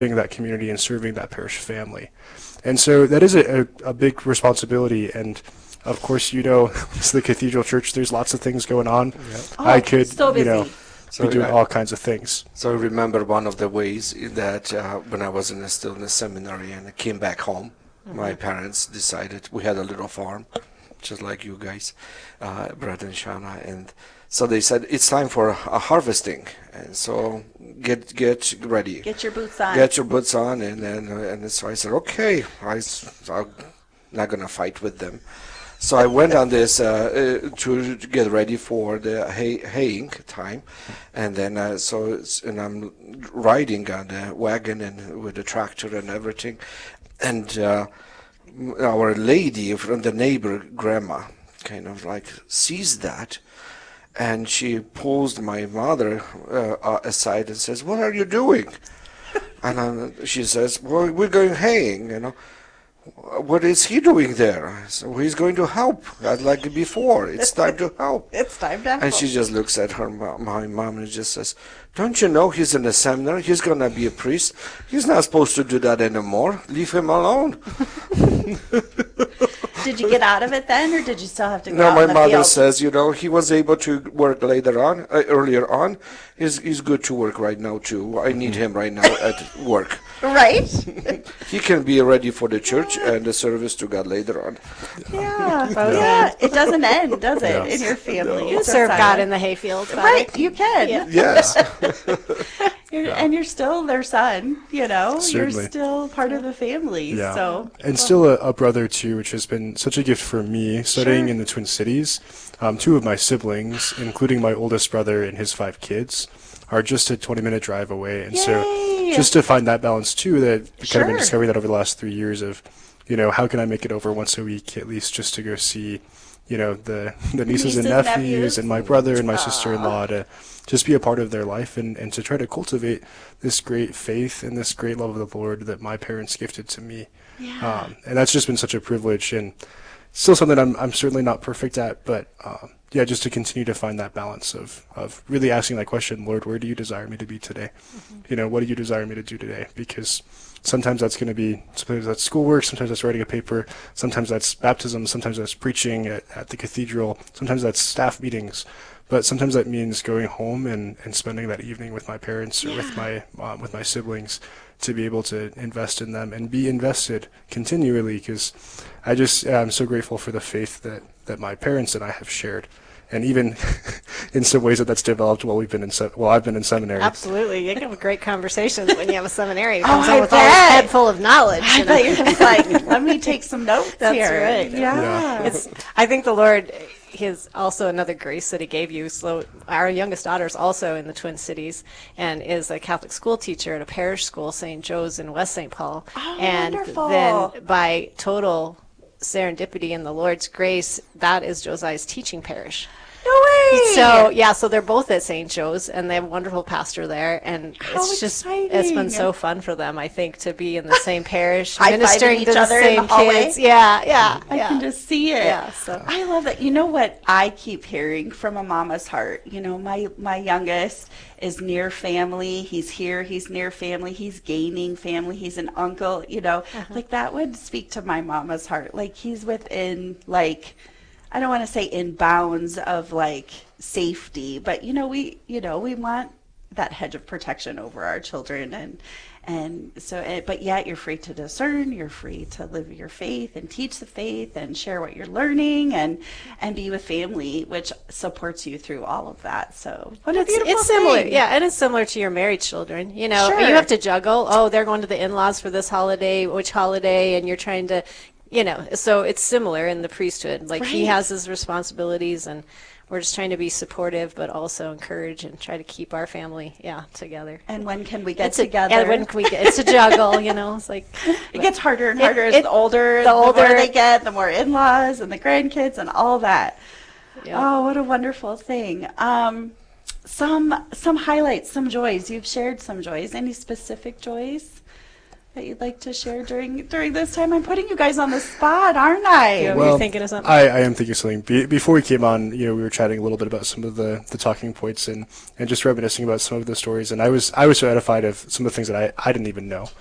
that community and serving that parish family. And so that is a big responsibility. And of course, it's the cathedral church. There's lots of things going on. Yeah. I could, so busy. be doing all kinds of things. So I remember one of the ways that when I was still in the seminary and I came back home, my parents decided we had a little farm, just like you guys, Brad and Shana, and so they said it's time for a harvesting, and so get ready, Get your boots on. get your boots on, and so I said okay, I'm not gonna fight with them. So I went on this to get ready for the haying time, and then and I'm riding on the wagon and with the tractor and everything, and our lady from the neighbor grandma kind of like sees that, and she pulls my mother aside and says, "What are you doing?" And she says, "Well, we're going haying, What is he doing there? So he's going to help, like before. It's time to help." It's time to help. And she just looks at my mom, and just says, "Don't you know he's in the seminary? He's going to be a priest. He's not supposed to do that anymore. Leave him alone." Did you get out of it then, or did you still have to go No, out my in the mother field? says, he was able to work earlier on. He's good to work right now, too. I need him right now at work. Right? He can be ready for the church and the service to God later on. Yeah. Yeah. It doesn't end, does it, in your family? You It's serve a God silent- in the hayfield. Right, you can. Yeah. Yes. And you're still their son, You're Certainly. still part of the family. Yeah. So And still a brother, too, which has been such a gift for me, studying in the Twin Cities. Two of my siblings, including my oldest brother and his 5 kids, are just a 20-minute drive away. And so Yay! just to find that balance, too, that kind of Sure. been discovering that over the last 3 years of, how can I make it over once a week at least just to go see, the nieces and nephews and my brother and my sister-in-law, to just be a part of their life and to try to cultivate this great faith and this great love of the Lord that my parents gifted to me. Yeah. And that's just been such a privilege, and still something I'm certainly not perfect at, but just to continue to find that balance of really asking that question, Lord, where do you desire me to be today? What do you desire me to do today? Because sometimes that's schoolwork, sometimes that's writing a paper, sometimes that's baptism, sometimes that's preaching at the cathedral, sometimes that's staff meetings, but sometimes that means going home and spending that evening with my parents or with my siblings, to be able to invest in them and be invested continually, because I'm so grateful for the faith that my parents and I have shared. And even in some ways that's developed while I've been in seminary. Absolutely. You can have great conversations when you have a seminary. It Oh, comes I in with all this bet. head full of knowledge. I bet you're just like, let me take some notes That's here. right. Yeah. I think the Lord, His also another grace that He gave you. So our youngest daughter is also in the Twin Cities and is a Catholic school teacher at a parish school, St. Joe's in West St. Paul. Oh, and wonderful. then by total serendipity and the Lord's grace, that is Josiah's teaching parish. No way. So they're both at St. Joe's, and they have a wonderful pastor there, and How it's exciting. been so fun for them, I think, to be in the same parish, High-fiving ministering each to the other in same the hallway? kids. Yeah. I can just see it. Yeah, so- I love that. You know what I keep hearing from a mama's heart? My youngest is near family. He's here. He's near family. He's gaining family. He's an uncle. Like that would speak to my mama's heart. Like he's within I don't want to say in bounds of safety, but we want that hedge of protection over our children, and so but yet you're free to discern, you're free to live your faith and teach the faith and share what you're learning and be with family, which supports you through all of that. So what a beautiful It's similar, thing. yeah, and it's similar to your married children. You Sure. have to juggle. Oh, they're going to the in-laws for this holiday, which holiday, and you're trying to, so it's similar in the priesthood. He Right. has his responsibilities, and we're just trying to be supportive, but also encourage and try to keep our family, together. And when can we get It's together? and when can we get? It's a juggle, It's like It gets harder and harder as it- the older the older- more they get, the more in-laws and the grandkids and all that. Yeah. Oh, what a wonderful thing. Some highlights, some joys. You've shared some joys. Any specific joys that you'd like to share during this time? I'm putting you guys on the spot, aren't I? Yeah. Were you thinking of something? I am thinking of something. Before we came on, we were chatting a little bit about some of the talking points and just reminiscing about some of the stories. And I was so edified of some of the things that I didn't even know.